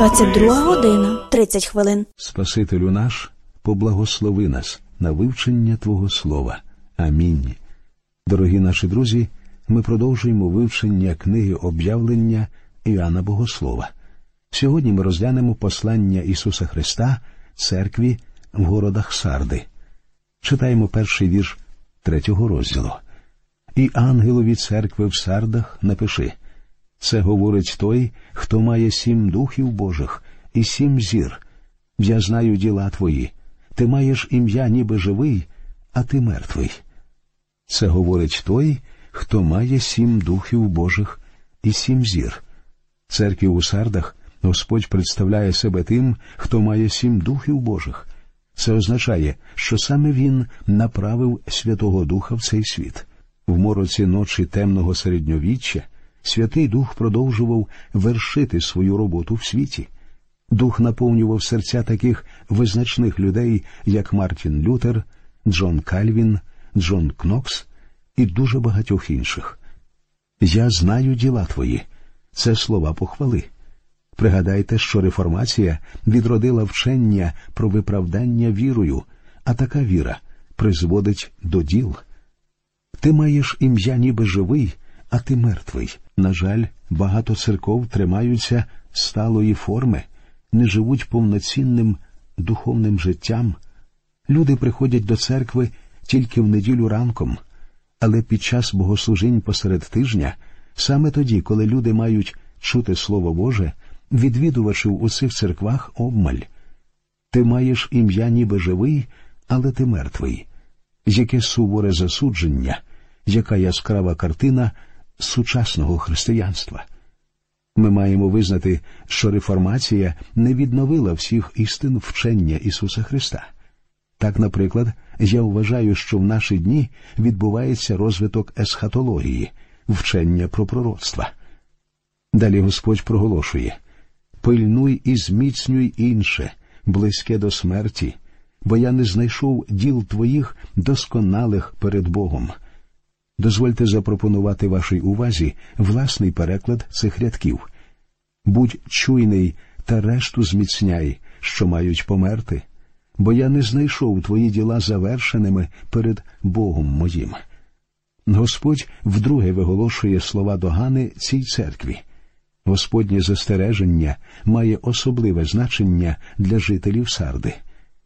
22:30. Спасителю наш, поблагослови нас на вивчення Твого Слова. Амінь. Дорогі наші друзі, ми продовжуємо вивчення книги «Об'явлення» Іоанна Богослова. Сьогодні ми розглянемо послання Ісуса Христа церкві в городах Сарди. Читаємо перший вірш 3 розділу. «І ангелові церкви в Сардах напиши: це говорить той, хто має 7 духів Божих і 7 зір. Я знаю діла твої. Ти маєш ім'я ніби живий, а ти мертвий. Це говорить той, хто має 7 духів Божих і 7 зір». Церкві у Сардах Господь представляє себе тим, хто має 7 духів Божих. Це означає, що саме Він направив Святого Духа в цей світ. В мороці ночі темного середньовіччя Святий Дух продовжував вершити свою роботу в світі. Дух наповнював серця таких визначних людей, як Мартін Лютер, Джон Кальвін, Джон Кнокс і дуже багатьох інших. «Я знаю діла твої» – це слова похвали. Пригадайте, що реформація відродила вчення про виправдання вірою, а така віра призводить до діл. Ти маєш ім'я ніби живий, а ти мертвий. На жаль, багато церков тримаються сталої форми, не живуть повноцінним духовним життям. Люди приходять до церкви тільки в неділю ранком, але під час богослужінь посеред тижня, саме тоді, коли люди мають чути Слово Боже, відвідувачів у цих церквах обмаль. Ти маєш ім'я ніби живий, але ти мертвий. Яке суворе засудження, яка яскрава картина сучасного християнства. Ми маємо визнати, що реформація не відновила всіх істин вчення Ісуса Христа. Так, наприклад, я вважаю, що в наші дні відбувається розвиток есхатології, вчення про пророцтва. Далі Господь проголошує: «Пильнуй і зміцнюй інше, близьке до смерті, бо я не знайшов діл твоїх досконалих перед Богом». Дозвольте запропонувати вашій увазі власний переклад цих рядків. «Будь чуйний та решту зміцняй, що мають померти, бо я не знайшов твої діла завершеними перед Богом моїм». Господь вдруге виголошує слова догани цій церкві. Господнє застереження має особливе значення для жителів Сарди.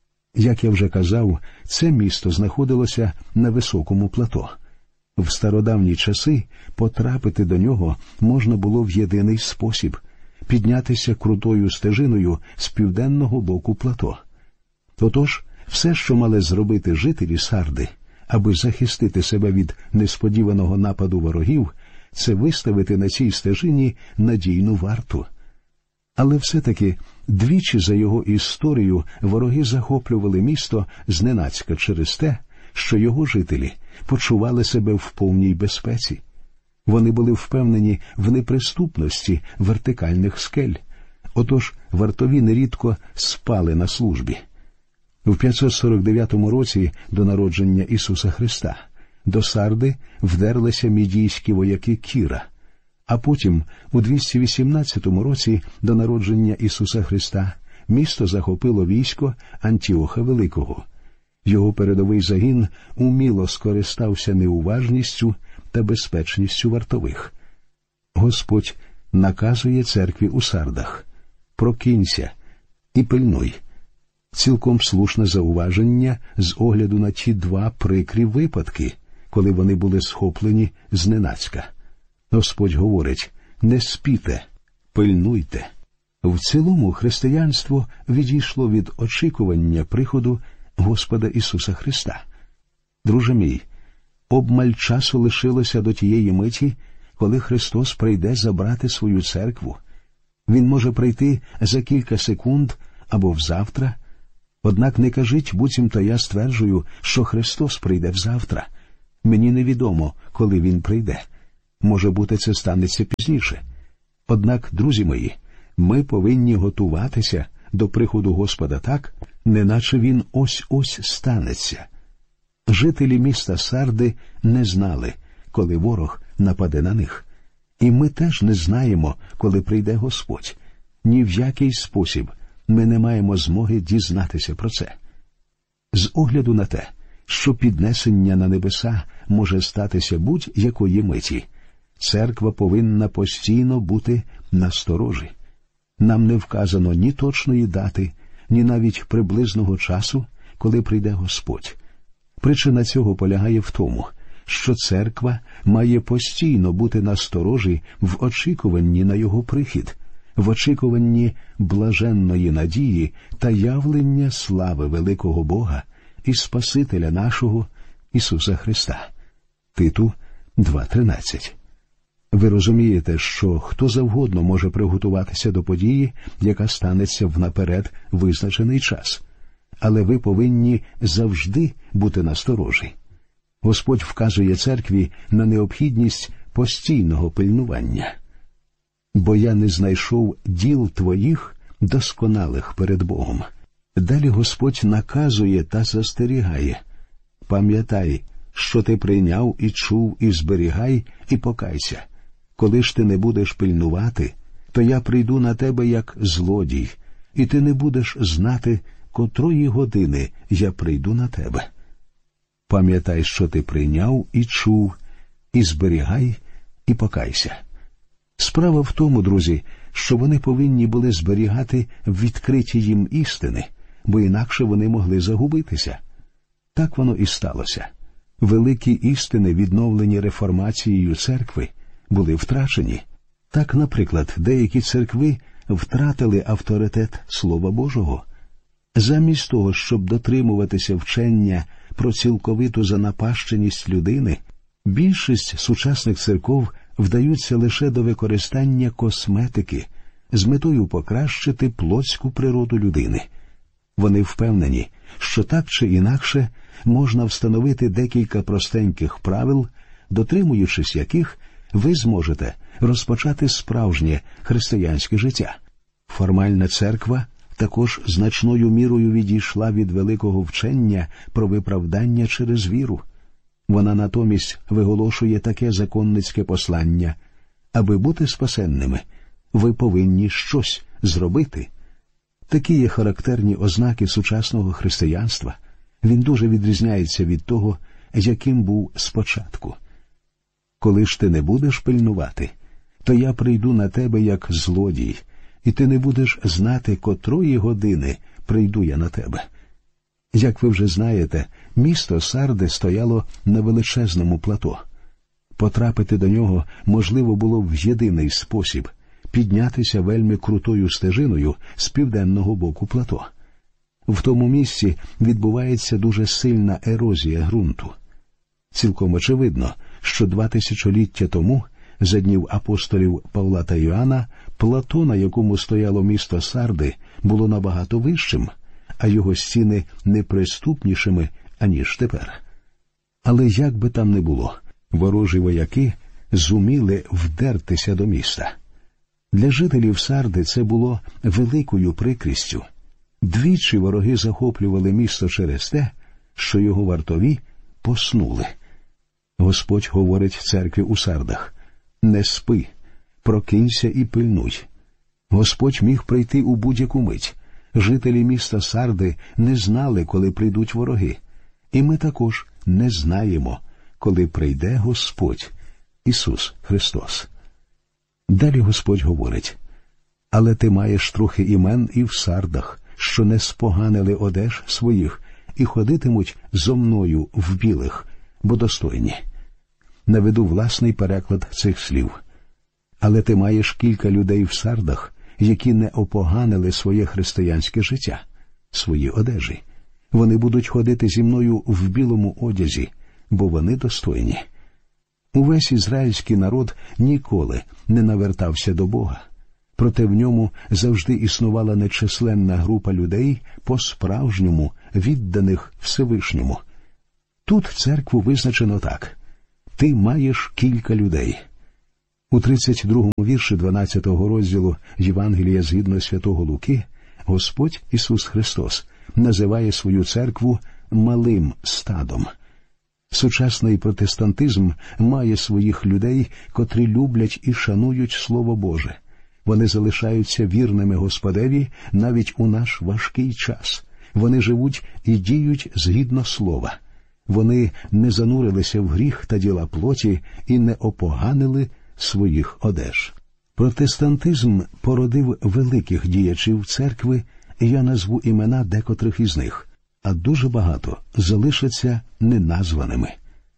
Як я вже казав, це місто знаходилося на високому плато. В стародавні часи потрапити до нього можна було в єдиний спосіб – піднятися крутою стежиною з південного боку плато. Отож, все, що мали зробити жителі Сарди, аби захистити себе від несподіваного нападу ворогів, це виставити на цій стежині надійну варту. Але все-таки двічі за його історію вороги захоплювали місто зненацька через те, що його жителі почували себе в повній безпеці. Вони були впевнені в неприступності вертикальних скель. Отож, вартові нерідко спали на службі. В 549 році до народження Ісуса Христа до Сарди вдерлися мідійські вояки Кіра, а потім у 218 році до народження Ісуса Христа місто захопило військо Антіоха Великого. Його передовий загін уміло скористався неуважністю та безпечністю вартових. Господь наказує церкві у Сардах: «Прокинься і пильнуй». Цілком слушне зауваження з огляду на ті 2 прикрі випадки, коли вони були схоплені зненацька. Господь говорить: «Не спіте, пильнуйте». В цілому християнство відійшло від очікування приходу Господа Ісуса Христа. Друже мій, обмаль часу лишилося до тієї миті, коли Христос прийде забрати свою церкву. Він може прийти за кілька секунд або взавтра. Однак не кажіть, буцімто я стверджую, що Христос прийде взавтра. Мені невідомо, коли Він прийде. Може бути, це станеться пізніше. Однак, друзі мої, ми повинні готуватися до приходу Господа так, неначе Він ось-ось станеться. Жителі міста Сарди не знали, коли ворог нападе на них. І ми теж не знаємо, коли прийде Господь. ні в який спосіб ми не маємо змоги дізнатися про це. З огляду на те, що піднесення на небеса може статися будь-якої миті, церква повинна постійно бути насторожі. Нам не вказано ні точної дати, ні навіть приблизного часу, коли прийде Господь. Причина цього полягає в тому, що церква має постійно бути насторожі в очікуванні на його прихід, в очікуванні блаженної надії та явлення слави великого Бога і Спасителя нашого Ісуса Христа. Титу 2:13. Ви розумієте, що хто завгодно може приготуватися до події, яка станеться в наперед визначений час. Але ви повинні завжди бути насторожі. Господь вказує церкві на необхідність постійного пильнування. «Бо я не знайшов діл твоїх досконалих перед Богом». Далі Господь наказує та застерігає. «Пам'ятай, що ти прийняв і чув, і зберігай, і покайся. Коли ж ти не будеш пильнувати, то я прийду на тебе як злодій, і ти не будеш знати, котрої години я прийду на тебе. Пам'ятай, що ти прийняв і чув, і зберігай, і покайся». Справа в тому, друзі, що вони повинні були зберігати відкриті їм істини, бо інакше вони могли загубитися. Так воно і сталося. Великі істини, відновлені реформацією церкви, були втрачені. Так, наприклад, деякі церкви втратили авторитет Слова Божого. Замість того, щоб дотримуватися вчення про цілковиту занапащеність людини, більшість сучасних церков вдаються лише до використання косметики з метою покращити плотську природу людини. Вони впевнені, що так чи інакше можна встановити декілька простеньких правил, дотримуючись яких ви зможете розпочати справжнє християнське життя. Формальна церква також значною мірою відійшла від великого вчення про виправдання через віру. Вона натомість виголошує таке законницьке послання: аби бути спасенними, ви повинні щось зробити. Такі є характерні ознаки сучасного християнства. Він дуже відрізняється від того, яким був спочатку. «Коли ж ти не будеш пильнувати, то я прийду на тебе як злодій, і ти не будеш знати, котрої години прийду я на тебе». Як ви вже знаєте, місто Сарди стояло на величезному плато. Потрапити до нього можливо було в єдиний спосіб – піднятися вельми крутою стежиною з південного боку плато. В тому місці відбувається дуже сильна ерозія ґрунту. Цілком очевидно, що 2 тисячоліття тому, за днів апостолів Павла та Йоанна, плато, на якому стояло місто Сарди, було набагато вищим, а його стіни неприступнішими, аніж тепер. Але як би там не було, ворожі вояки зуміли вдертися до міста. Для жителів Сарди це було великою прикрістю. Двічі вороги захоплювали місто через те, що його вартові поснули. Господь говорить церкві у Сардах: «Не спи, прокинься і пильнуй». Господь міг прийти у будь-яку мить. Жителі міста Сарди не знали, коли прийдуть вороги. І ми також не знаємо, коли прийде Господь, Ісус Христос. Далі Господь говорить: «Але ти маєш трохи імен і в Сардах, що не споганили одеж своїх, і ходитимуть зо мною в білих, бо достойні». Наведу власний переклад цих слів. «Але ти маєш кілька людей в Сардах, які не опоганили своє християнське життя, свої одежі. Вони будуть ходити зі мною в білому одязі, бо вони достойні». Увесь ізраїльський народ ніколи не навертався до Бога. Проте в ньому завжди існувала нечисленна група людей, по-справжньому відданих Всевишньому. Тут церкву визначено так: «Ти маєш кілька людей». У 32-му вірші 12-го розділу Євангелія згідно святого Луки Господь Ісус Христос називає свою церкву «малим стадом». Сучасний протестантизм має своїх людей, котрі люблять і шанують Слово Боже. Вони залишаються вірними Господеві навіть у наш важкий час. Вони живуть і діють згідно слова. Вони не занурилися в гріх та діла плоті і не опоганили своїх одеж. Протестантизм породив великих діячів церкви, і я назву імена декотрих із них, а дуже багато залишаться неназваними.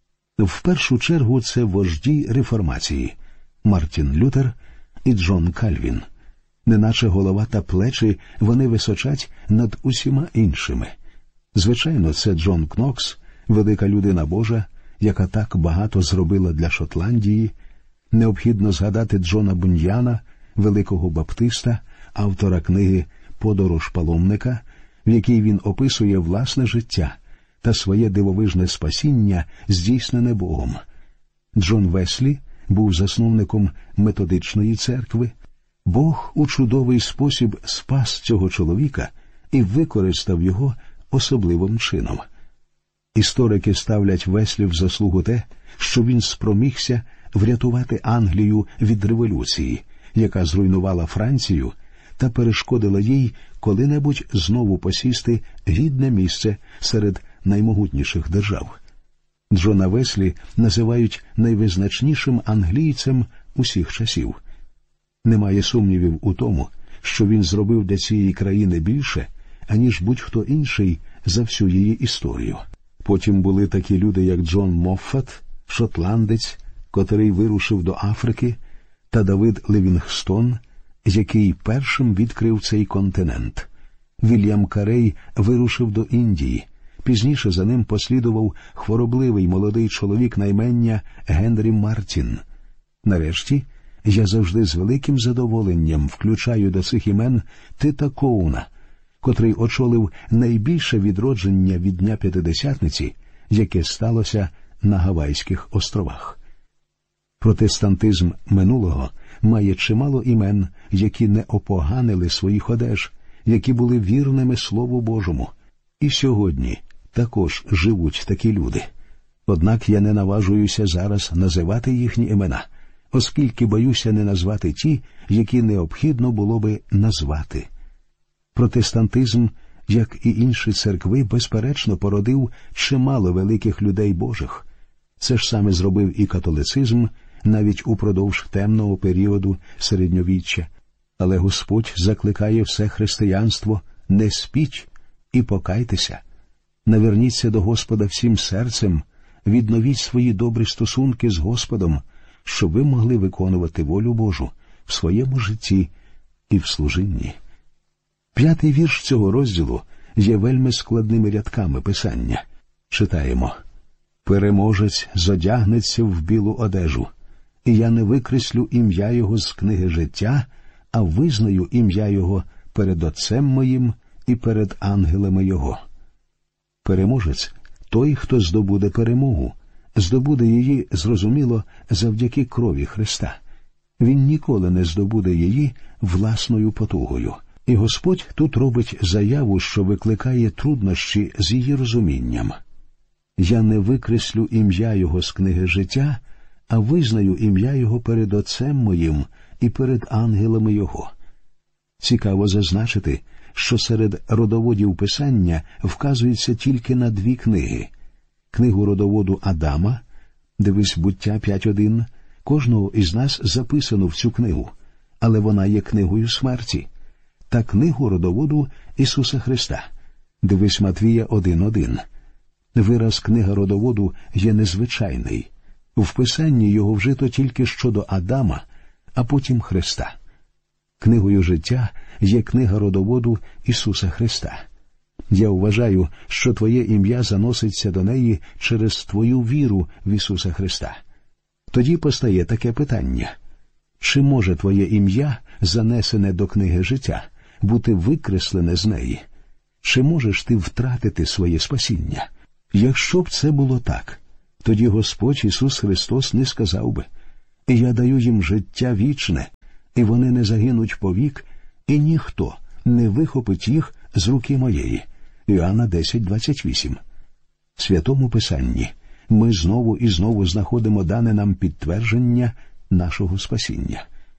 В першу чергу це вожді реформації – Мартін Лютер і Джон Кальвін. Неначе голова та плечі вони височать над усіма іншими. Звичайно, це Джон Кнокс, велика людина Божа, яка так багато зробила для Шотландії. Необхідно згадати Джона Буньяна, великого баптиста, автора книги «Подорож паломника», в якій він описує власне життя та своє дивовижне спасіння, здійснене Богом. Джон Веслі був засновником методичної церкви. Бог у чудовий спосіб спас цього чоловіка і використав його особливим чином. Історики ставлять Веслі в заслугу те, що він спромігся врятувати Англію від революції, яка зруйнувала Францію та перешкодила їй коли-небудь знову посісти гідне місце серед наймогутніших держав. Джона Веслі називають найвизначнішим англійцем усіх часів. Немає сумнівів у тому, що він зробив для цієї країни більше, аніж будь-хто інший за всю її історію. Потім були такі люди, як Джон Моффат, шотландець, котрий вирушив до Африки, та Давид Лівінгстон, який першим відкрив цей континент. Вільям Карей вирушив до Індії. Пізніше за ним послідував хворобливий молодий чоловік на ім'я Генрі Мартін. Нарешті, я завжди з великим задоволенням включаю до цих імен Тита Коуна, котрий очолив найбільше відродження від Дня П'ятидесятниці, яке сталося на Гавайських островах. Протестантизм минулого має чимало імен, які не опоганили своїх одеж, які були вірними Слову Божому. І сьогодні також живуть такі люди. Однак я не наважуюся зараз називати їхні імена, оскільки боюся не назвати ті, які необхідно було би назвати. Протестантизм, як і інші церкви, безперечно породив чимало великих людей Божих. Це ж саме зробив і католицизм, навіть упродовж темного періоду середньовіччя. Але Господь закликає все християнство: не спіть і покайтеся. Наверніться до Господа всім серцем, відновіть свої добрі стосунки з Господом, щоб ви могли виконувати волю Божу в своєму житті і в служінні. 5-й вірш цього розділу є вельми складними рядками Писання. Читаємо: «Переможець зодягнеться в білу одежу, і я не викреслю ім'я його з книги життя, а визнаю ім'я його перед Отцем моїм і перед ангелами його». Переможець – той, хто здобуде перемогу. Здобуде її, зрозуміло, завдяки крові Христа. Він ніколи не здобуде її власною потугою. І Господь тут робить заяву, що викликає труднощі з її розумінням. «Я не викреслю ім'я його з книги життя, а визнаю ім'я його перед Отцем моїм і перед ангелами його». Цікаво зазначити, що серед родоводів Писання вказується тільки на 2 книги. Книгу родоводу Адама, дивись Буття 5.1, кожного із нас записано в цю книгу, але вона є книгою смерті, та книгу родоводу Ісуса Христа, дивись Матвія 1.1. Вираз «книга родоводу» є незвичайний. В Писанні його вжито тільки щодо Адама, а потім Христа. Книгою життя є книга родоводу Ісуса Христа. Я вважаю, що твоє ім'я заноситься до неї через твою віру в Ісуса Христа. Тоді постає таке питання: чи може твоє ім'я, занесене до книги життя, бути викреслене з неї? Чи можеш ти втратити своє спасіння? Якщо б це було так, тоді Господь Ісус Христос не сказав би: «Я даю їм життя вічне, і вони не загинуть повік, і ніхто не вихопить їх з руки моєї». Іоанна 10.28. В Святому Писанні ми знову і знову знаходимо дане нам підтвердження нашого спасіння.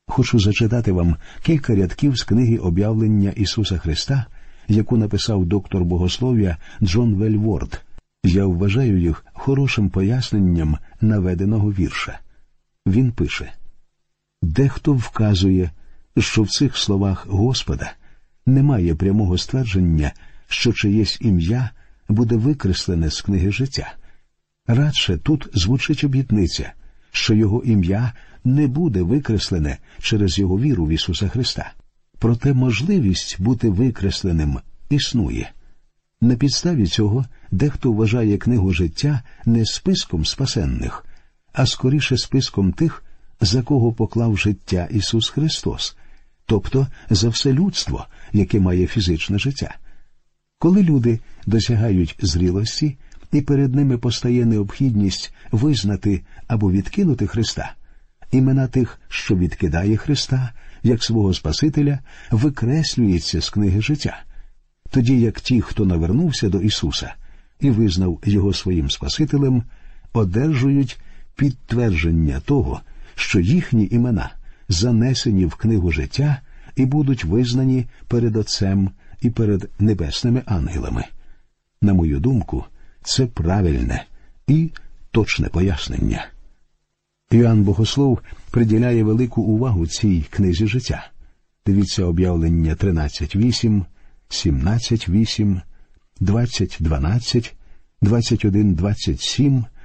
Хочу зачитати вам кілька рядків з книги «Об'явлення Ісуса Христа», яку написав доктор богослов'я Джон Вельворд. Я вважаю їх хорошим поясненням наведеного вірша. Він пише: «Дехто вказує, що в цих словах Господа немає прямого ствердження, що чиєсь ім'я буде викреслене з книги життя. Радше тут звучить обітниця, що його ім'я не буде викреслене через його віру в Ісуса Христа. Проте можливість бути викресленим існує. На підставі цього дехто вважає книгу життя не списком спасенних, а скоріше списком тих, за кого поклав життя Ісус Христос, тобто за все людство, яке має фізичне життя. Коли люди досягають зрілості, і перед ними постає необхідність визнати або відкинути Христа, імена тих, що відкидає Христа, як свого Спасителя, викреслюється з книги життя. Тоді як ті, хто навернувся до Ісуса і визнав Його своїм Спасителем, одержують підтвердження того, що їхні імена занесені в книгу життя і будуть визнані перед Отцем і перед небесними ангелами. На мою думку, це правильне і точне пояснення. Іоанн Богослов приділяє велику увагу цій книзі життя. Дивіться об'явлення 13.8, 17.8, 20.12, 21.27,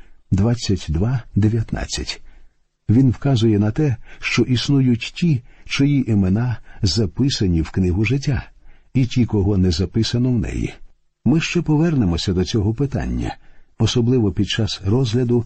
22.19. Він вказує на те, що існують ті, чиї імена записані в книгу життя, і ті, кого не записано в неї. Ми ще повернемося до цього питання, особливо під час розгляду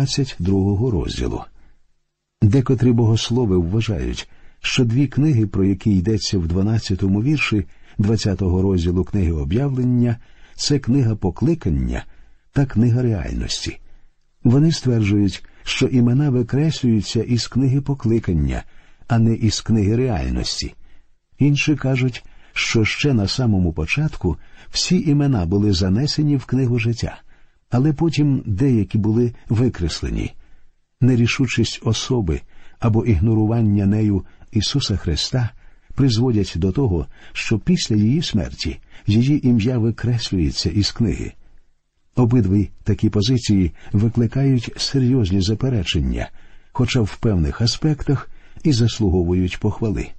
22 розділу. Декотрі богослови вважають, що дві книги, про які йдеться в 12-му вірші 20-го розділу книги «Об'явлення», це книга покликання та книга реальності. Вони стверджують, що імена викреслюються із книги покликання, а не із книги реальності. Інші кажуть, що ще на самому початку всі імена були занесені в книгу життя, але потім деякі були викреслені. Нерішучість особи або ігнорування нею Ісуса Христа призводять до того, що після її смерті її ім'я викреслюється із книги. Обидві такі позиції викликають серйозні заперечення, хоча в певних аспектах і заслуговують похвали.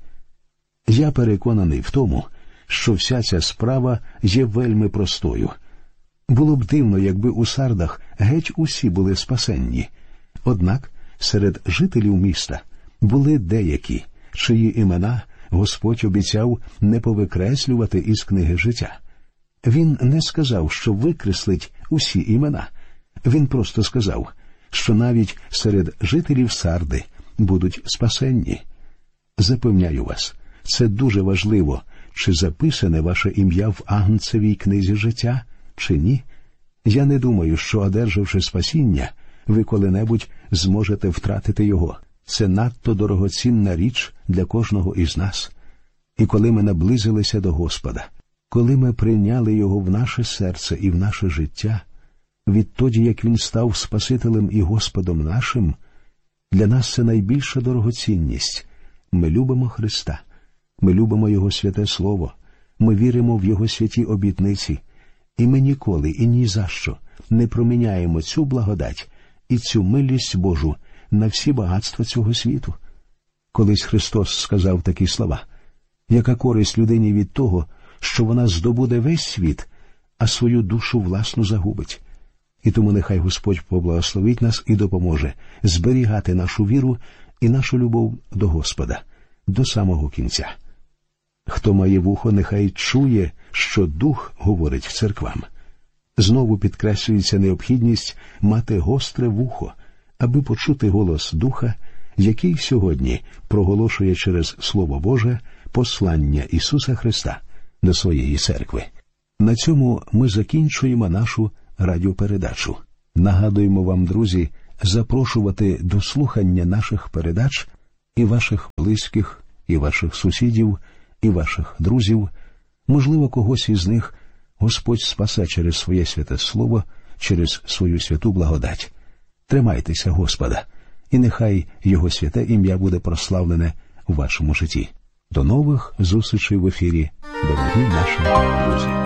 Я переконаний в тому, що вся ця справа є вельми простою. Було б дивно, якби у Сардах геть усі були спасенні. Однак серед жителів міста були деякі, чиї імена Господь обіцяв не повикреслювати із книги життя. Він не сказав, що викреслить усі імена. Він просто сказав, що навіть серед жителів Сарди будуть спасенні. Запевняю вас, це дуже важливо, чи записане ваше ім'я в Агнцевій книзі життя, чи ні. Я не думаю, що, одержавши спасіння, ви коли-небудь зможете втратити його. Це надто дорогоцінна річ для кожного із нас. І коли ми наблизилися до Господа, коли ми прийняли Його в наше серце і в наше життя, відтоді, як Він став Спасителем і Господом нашим, для нас це найбільша дорогоцінність. Ми любимо Христа, ми любимо Його святе Слово, ми віримо в Його святі обітниці, і ми ніколи і ні за що не проміняємо цю благодать і цю милість Божу на всі багатства цього світу. Колись Христос сказав такі слова: «Яка користь людині від того, що вона здобуде весь світ, а свою душу власну загубить?» І тому нехай Господь поблагословить нас і допоможе зберігати нашу віру і нашу любов до Господа до самого кінця. Хто має вухо, нехай чує, що Дух говорить церквам. Знову підкреслюється необхідність мати гостре вухо, аби почути голос Духа, який сьогодні проголошує через Слово Боже послання Ісуса Христа до своєї церкви. На цьому ми закінчуємо нашу радіопередачу. Нагадуємо вам, друзі, запрошувати до слухання наших передач і ваших близьких, і ваших сусідів, і ваших друзів. Можливо, когось із них Господь спасе через своє святе Слово, через свою святу благодать. Тримайтеся Господа, і нехай Його святе ім'я буде прославлене у вашому житті. До нових зустрічей в ефірі, дорогі наші друзі.